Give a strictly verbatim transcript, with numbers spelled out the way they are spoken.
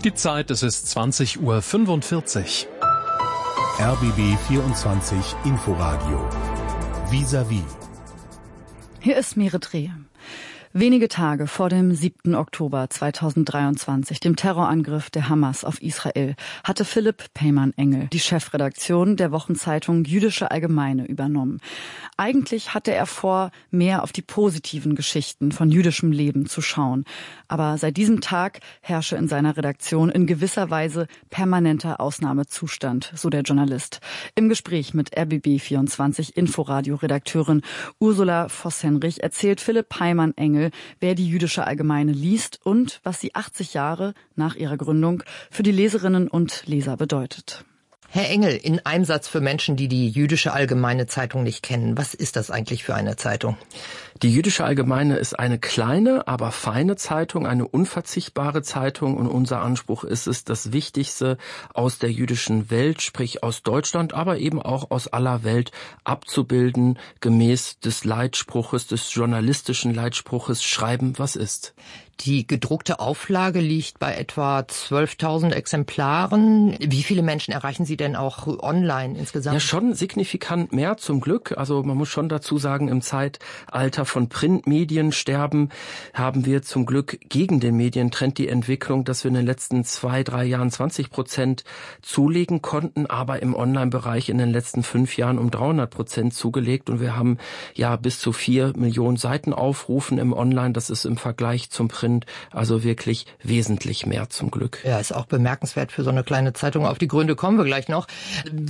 Die Zeit, es ist zwanzig Uhr fünfundvierzig. R B B vierundzwanzig Inforadio. Vis-à-vis. Hier ist Merethe. Wenige Tage vor dem siebten Oktober zweitausenddreiundzwanzig, dem Terrorangriff der Hamas auf Israel, hatte Philipp Peymann-Engel die Chefredaktion der Wochenzeitung Jüdische Allgemeine übernommen. Eigentlich hatte er vor, mehr auf die positiven Geschichten von jüdischem Leben zu schauen. Aber seit diesem Tag herrsche in seiner Redaktion in gewisser Weise permanenter Ausnahmezustand, so der Journalist. Im Gespräch mit R B B vierundzwanzig Inforadio-Redakteurin Ursula Voss-Henrich erzählt Philipp Peymann-Engel, wer die Jüdische Allgemeine liest und was sie achtzig Jahre nach ihrer Gründung für die Leserinnen und Leser bedeutet. Herr Engel, in einem Satz für Menschen, die die Jüdische Allgemeine Zeitung nicht kennen, was ist das eigentlich für eine Zeitung? Die Jüdische Allgemeine ist eine kleine, aber feine Zeitung, eine unverzichtbare Zeitung, und unser Anspruch ist es, das Wichtigste aus der jüdischen Welt, sprich aus Deutschland, aber eben auch aus aller Welt abzubilden, gemäß des Leitspruches, des journalistischen Leitspruches, schreiben, was ist. Die gedruckte Auflage liegt bei etwa zwölftausend Exemplaren. Wie viele Menschen erreichen Sie denn auch online insgesamt? Ja, schon signifikant mehr zum Glück. Also man muss schon dazu sagen, im Zeitalter von Printmediensterben haben wir zum Glück gegen den Medientrend die Entwicklung, dass wir in den letzten zwei, drei Jahren zwanzig Prozent zulegen konnten, aber im Online-Bereich in den letzten fünf Jahren um dreihundert Prozent zugelegt. Und wir haben ja bis zu vier Millionen Seitenaufrufen im Online. Das ist im Vergleich zum Print also wirklich wesentlich mehr zum Glück. Ja, ist auch bemerkenswert für so eine kleine Zeitung. Auf die Gründe kommen wir gleich noch.